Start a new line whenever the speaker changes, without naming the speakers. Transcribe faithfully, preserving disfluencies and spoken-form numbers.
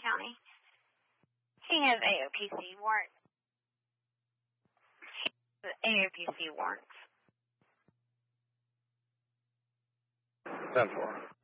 County. He has A O P C warrants. He has A O P C warrants.
ten four.